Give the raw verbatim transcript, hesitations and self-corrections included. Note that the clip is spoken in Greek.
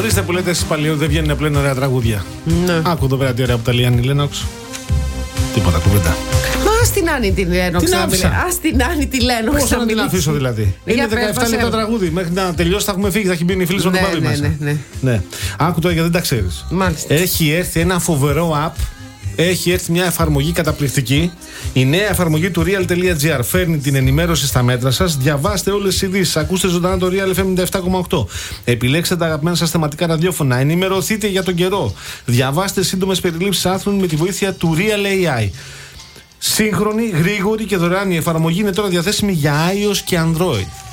Ορίστε που λέτε εσείς παλιό, δεν βγαίνουν πλέον ωραία τραγούδια. Ναι. Άκου εδώ πέρα τι ωραία από τα Λιάννη Λένοξ. Τίποτα κουβέντα. Μα ας την Άννη την Λένοξ. Την άφησα. Ας την Άννη τη Λένοξ. Πώς να την αφήσω δηλαδή. Για Είναι πες, δεκαεπτά μας λεπτά έλα. τραγούδι. Μέχρι να τελειώσει θα έχουμε φύγει, θα έχει μπει η φίλη με τον Ναι, Παύλη ναι, μέσα. ναι, ναι. Ναι. Άκου τώρα γιατί δεν τα ξέρεις. Μάλιστα. Έχει έρθει ένα φοβερό app. Έχει έρθει μια εφαρμογή καταπληκτική. Η νέα εφαρμογή του real.gr φέρνει την ενημέρωση στα μέτρα σας. Διαβάστε όλες τις ειδήσεις. Ακούστε ζωντανά το Real εφ εμ ενενήντα επτά κόμμα οκτώ. Επιλέξτε τα αγαπημένα σας θεματικά ραδιόφωνα. Ενημερωθείτε για τον καιρό. Διαβάστε σύντομες περιλήψεις άρθρων με τη βοήθεια του Real έι άι. Σύγχρονη, γρήγορη και δωρεάν η εφαρμογή είναι τώρα διαθέσιμη για iOS και Android.